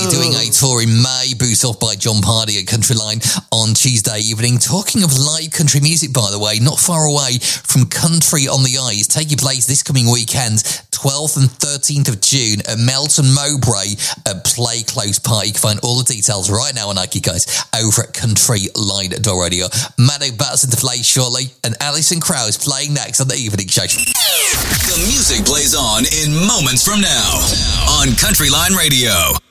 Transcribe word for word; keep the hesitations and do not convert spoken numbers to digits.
doing a tour in May, boost off by John Pardy at Countryline on Tuesday evening. Talking of live country music, by the way, not far away from Country on the Ice, taking place this coming weekend, twelfth and thirteenth of June at Melton Mowbray at Play Close Park. You can find all the details right now on Nike, guys, over at countryline dot radio. Maddo bats into play shortly, and Alison Krauss playing next on the evening show. The music plays on in moments from now on Countryline Radio.